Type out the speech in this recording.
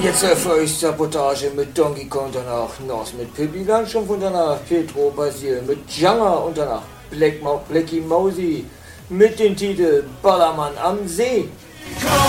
Jetzt Erfolgssabotage mit Donkey Kong, danach Nos mit Pippi Langstrumpf und danach Petro Basil mit Django und danach Blackie Mosey mit dem Titel Ballermann am See.